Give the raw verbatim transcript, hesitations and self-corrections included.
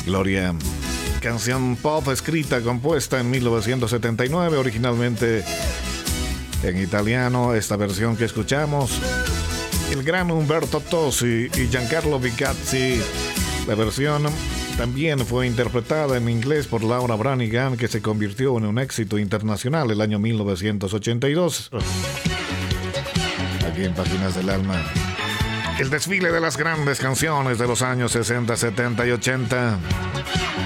Gloria. Canción pop escrita, compuesta en mil novecientos setenta y nueve, originalmente en italiano. Esta versión que escuchamos, el gran Umberto Tozzi y Giancarlo Vicazzi. La versión también fue interpretada en inglés por Laura Branigan, que se convirtió en un éxito internacional el año mil novecientos ochenta y dos. Aquí en Páginas del Alma, el desfile de las grandes canciones de los años sesenta, setenta y ochenta.